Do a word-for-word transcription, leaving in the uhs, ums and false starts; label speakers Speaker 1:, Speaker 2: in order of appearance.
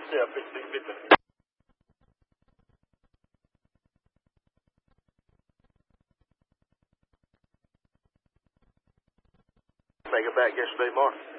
Speaker 1: Yeah, fifteen, fifteen. Make it back yesterday morning.